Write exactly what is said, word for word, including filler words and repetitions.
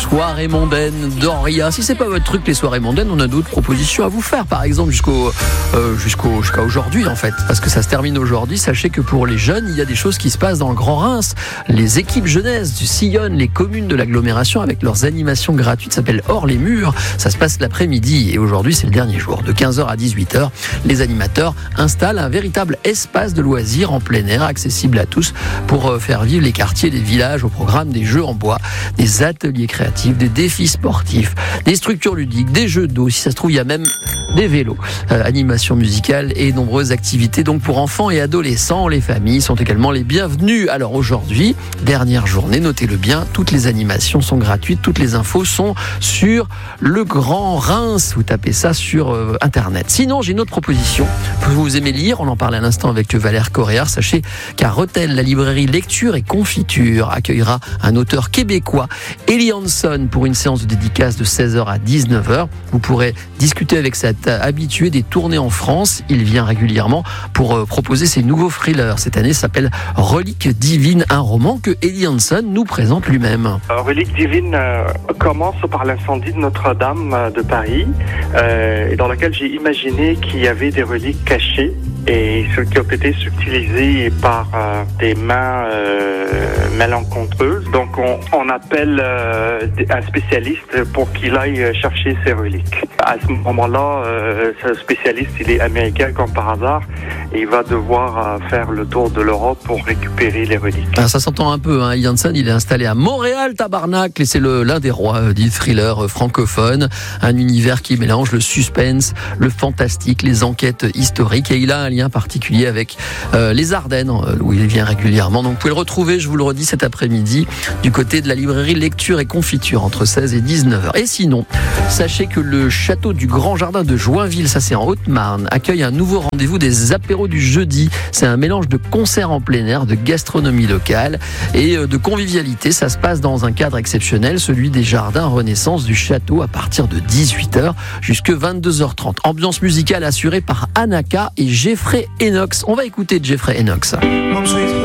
soirées mondaines d'Oria. Si c'est pas votre truc, les soirées mondaines, on a d'autres propositions à vous faire. Par exemple, jusqu'au, euh, jusqu'au, jusqu'à aujourd'hui, en fait. Parce que ça se termine aujourd'hui. Sachez que pour les jeunes, il y a des choses qui se passent dans le Grand Reims. Les équipes jeunesse du sillonnent les communes de l'agglomération avec leurs animations gratuites. Ça s'appelle Hors les murs. Ça se passe l'après-midi. Et aujourd'hui, c'est le dernier jour. De quinze heures à dix-huit heures, les animateurs installent un véritable espace de loisirs en plein air, accessible à tous, pour faire vivre les quartiers des villages au programme des jeux en bois, des ateliers créatifs, des défis sportifs, des structures ludiques, des jeux d'eau. Si ça se trouve, il y a même des vélos, euh, animation musicale et nombreuses activités. Donc pour enfants et adolescents, les familles sont également les bienvenues. Alors aujourd'hui, dernière journée, notez-le bien, toutes les animations sont gratuites, toutes les infos sont sur le Grand Reims. Vous tapez ça sur euh, Internet. Sinon, j'ai une autre proposition. Vous aimez lire, on en parlait à l'instant avec Valère Corréard. Sachez qu'à Rethel, la librairie Lecture et Confiture accueillera un auteur québécois, Eli Hanson, pour une séance de dédicace de seize heures à dix-neuf heures. Vous pourrez discuter avec cet habitué des tournées en France. Il vient régulièrement pour euh, proposer ses nouveaux thrillers. Cette année, ça s'appelle Relique divine, un roman que Eli Hanson nous présente lui-même. Euh, Relique divine euh, commence par l'incendie de Notre-Dame euh, de Paris, euh, dans lequel j'ai imaginé qu'il y avait des reliques cachées et ceux qui ont été subtilisés par euh, des mains euh, malencontreuses. Donc on, on appelle euh, un spécialiste pour qu'il aille chercher ces reliques. À ce moment-là, euh, ce spécialiste, il est américain comme par hasard, et il va devoir euh, faire le tour de l'Europe pour récupérer les reliques. Ah, ça s'entend un peu, hein. Eli Hanson, il est installé à Montréal, tabarnak, et c'est le, l'un des rois euh, du thriller euh, francophone. Un univers qui mélange le suspense, le fantastique, les enquêtes historiques, et il a un lien particulier avec euh, les Ardennes, euh, où il vient régulièrement. Donc vous pouvez le retrouver, je vous le redis, cet après-midi, du côté de la librairie Lecture et Confiture, entre seize et dix-neuf heures. Et sinon, sachez que le château du Grand Jardin de Joinville, ça c'est en Haute-Marne, accueille un nouveau rendez-vous des apéros du jeudi. C'est un mélange de concerts en plein air, de gastronomie locale et de convivialité. Ça se passe dans un cadre exceptionnel, celui des jardins Renaissance du château, à partir de dix-huit heures jusqu'à vingt-deux heures trente. Ambiance musicale assurée par Anaka et Jeffrey Enox. On va écouter Jeffrey Enox.